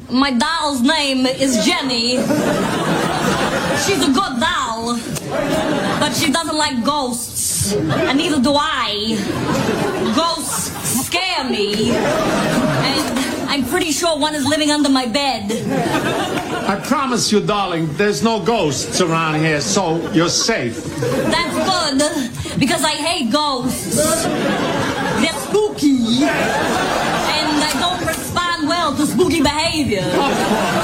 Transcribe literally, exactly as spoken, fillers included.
My doll's name is Jenny. She's a good doll, but she doesn't like ghosts, and neither do I. Ghosts scare me, and I'm pretty sure one is living under my bed. I promise you, darling, there's no ghosts around here, so you're safe. That's good, because I hate ghosts. They're spooky, and I don't respond well to spooky behavior. Of course.